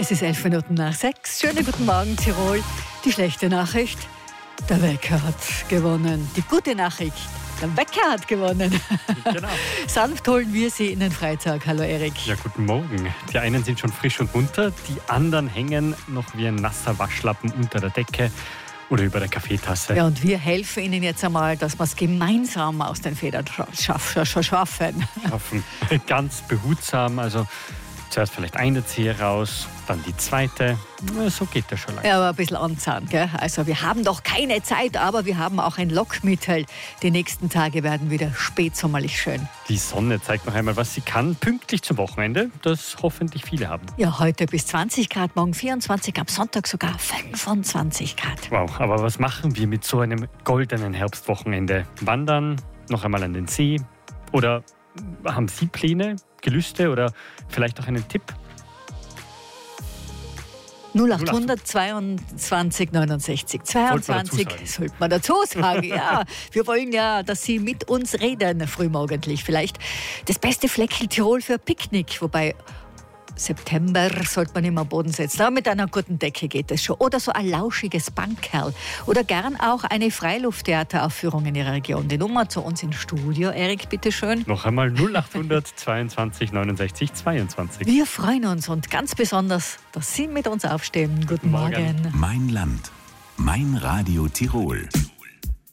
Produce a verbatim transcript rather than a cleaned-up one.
Es ist elf Minuten nach sechs. Schönen guten Morgen, Tirol. Die schlechte Nachricht: der Wecker hat gewonnen. Die gute Nachricht: der Wecker hat gewonnen. Genau. Sanft holen wir Sie in den Freitag. Hallo Erik. Ja, guten Morgen. Die einen sind schon frisch und munter, die anderen hängen noch wie ein nasser Waschlappen unter der Decke oder über der Kaffeetasse. Ja, und wir helfen Ihnen jetzt einmal, dass wir es gemeinsam aus den Federn schaffen. schaffen. Schaffen. Ganz behutsam, also zuerst vielleicht eine Zehe raus, dann die zweite. So geht das schon lange. Ja, aber ein bisschen anzahlen, gell? Also wir haben doch keine Zeit, aber wir haben auch ein Lockmittel. Die nächsten Tage werden wieder spätsommerlich schön. Die Sonne zeigt noch einmal, was sie kann, pünktlich zum Wochenende, das hoffentlich viele haben. Ja, heute bis zwanzig Grad, morgen vierundzwanzig, am Sonntag sogar fünfundzwanzig Grad. Wow, aber was machen wir mit so einem goldenen Herbstwochenende? Wandern, noch einmal an den See? Oder haben Sie Pläne, Gelüste oder vielleicht auch einen Tipp? null acht hundert zweiundzwanzig neunundsechzig zweiundzwanzig sollte man dazu sagen. Ja, wir wollen ja, dass Sie mit uns reden, frühmorgendlich. Vielleicht das beste Fleckchen Tirol für Picknick, wobei September sollte man immer am Boden setzen. Aber mit einer guten Decke geht es schon. Oder so ein lauschiges Bankerl. Oder gern auch eine Freilufttheateraufführung in Ihrer Region. Die Nummer zu uns ins Studio. Erik, bitteschön. Noch einmal null acht hundert zweiundzwanzig neunundsechzig zweiundzwanzig. Wir freuen uns und ganz besonders, dass Sie mit uns aufstehen. Guten, Guten Morgen. Morgen. Mein Land. Mein Radio Tirol.